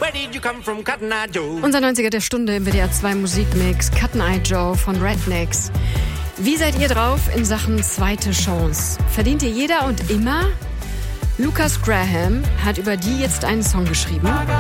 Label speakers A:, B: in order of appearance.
A: Where did you come from, Cotton Eye Joe?
B: Unser 90er der Stunde im WDR 2 Musikmix, Cotton Eye Joe von Rednecks. Wie seid ihr drauf in Sachen zweite Chance? Verdient ihr jeder und immer? Lucas Graham hat über die jetzt einen Song geschrieben.